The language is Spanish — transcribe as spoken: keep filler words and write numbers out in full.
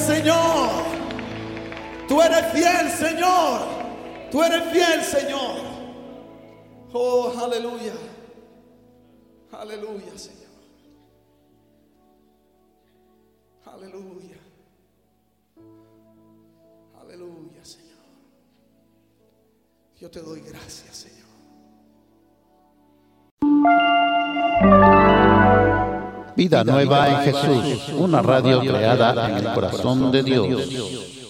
Señor. Tú eres fiel, Señor. Tú eres fiel, Señor. Oh, aleluya. Aleluya, Señor. Aleluya. Aleluya, Señor. Yo te doy gracias, Señor. Vida Nueva en Jesús, una radio creada en el corazón de Dios.